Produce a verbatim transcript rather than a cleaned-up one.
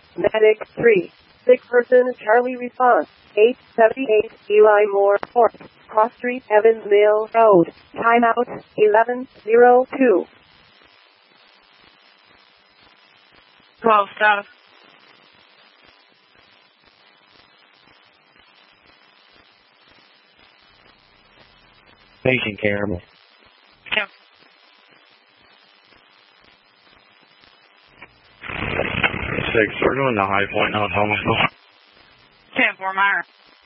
Medic three. Sick person Charlie response. eight seventy-eight Eli Moore Fort. Cross Street Evans Mill Road. Timeout eleven oh two. twelve status. Patient care. Yep. Six, we're doing the high point now, Thomas. ten four Meyer.